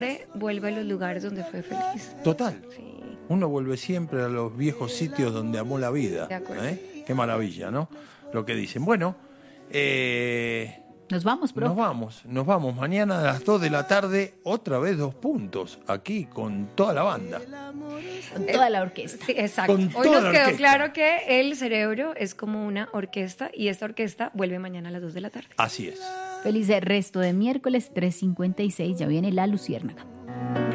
vuelve a los lugares donde fue feliz. Total. Sí. Uno vuelve siempre a los viejos sitios donde amó la vida. De acuerdo. Qué maravilla, ¿no? Lo que dicen. Bueno, Nos vamos, profe. nos vamos. Mañana a las 2 de la tarde, otra vez 2 puntos, aquí con toda la banda. Con toda la orquesta. Sí, exacto. Con Hoy toda nos la quedó orquesta. claro que el cerebro es como una orquesta y esta orquesta vuelve mañana a las 2 de la tarde. Así es. Feliz resto de miércoles 3:56. Ya viene La Luciérnaga.